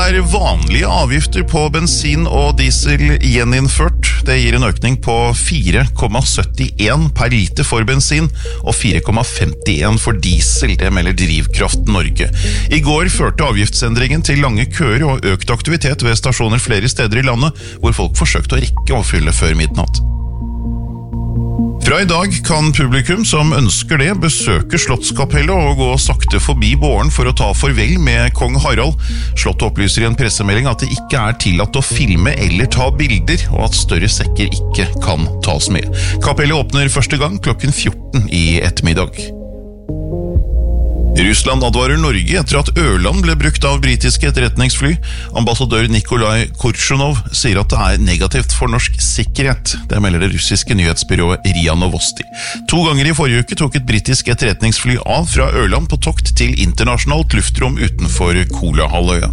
vanlige avgifter på bensin og diesel gjeninnført. Det gir en økning på 4,71 per liter for bensin og 4,51 for diesel, det melder Drivkraft Norge. I går førte avgiftsendringen til lange køer og økt aktivitet ved stasjoner flere steder i landet, hvor folk forsøkte å rekke å fylle før midnatt. Fra i dag kan publikum som ønsker det besøke Slottskapellet og gå sakte forbi båren for å ta farvel med kong Harald. Slottet opplyser i en pressemelding at det ikke er tillatt å filme eller ta bilder, og at større sekker ikke kan tas med. Kapellet åpner første gang klokken 14 i ettermiddag. Russland advarer Norge etter at Ørland ble brukt av britiske etterretningsfly. Ambassadør Nikolai Korshunov sier at det er negativt for norsk sikkerhet. Det melder det russiske nyhetsbyrået RIA Novosti. 2 ganger i forrige uke tok et britisk etterretningsfly av fra Ørland på tokt til internasjonalt luftrom utenfor Kolahalvøya.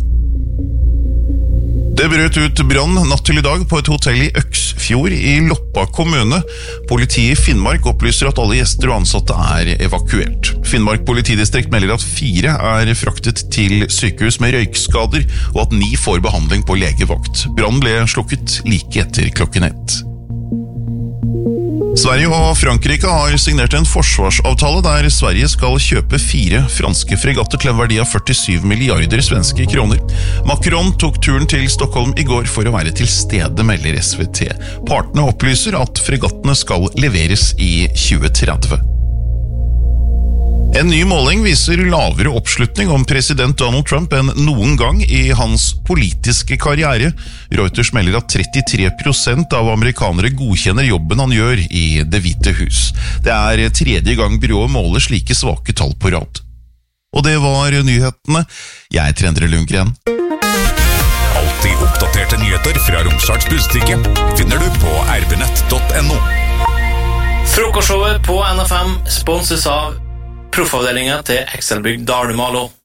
Det brøt ut brann natt til i dag på et hotell i Øksfjord i Loppa kommune. Politiet i Finnmark opplyser at alle gjester og ansatte er evakuert. Finnmark politidistrikt melder at 4 er fraktet til sykehus med røykskader, og at 9 får behandling på legevakt. Brannen ble slukket like etter klokken 1. Sverige og Frankrike har signert en forsvarsavtale der Sverige skal kjøpe 4 franske fregatter til en verdi av 47 milliarder svenske kroner. Macron tok turen til Stockholm i går for å være til stede, melder SVT. Partene opplyser at fregattene skal leveres i 2030. En ny måling viser lavere oppslutning om president Donald Trump enn noen gang i hans politiske karriere. Reuters melder at 33% av amerikanere godkjenner jobben han gjør i Det hvite hus. Det er 3. gang byrået måler slike svake tall på rad. Og det var nyhetene. Jeg heter Endre Lundgren. Alltid oppdaterte nyheter fra Romsdals Budstikke finner du på rbnett.no. Frokostshowet på NFM sponses av Proffavdelingen til Excelbygg Dalumalo.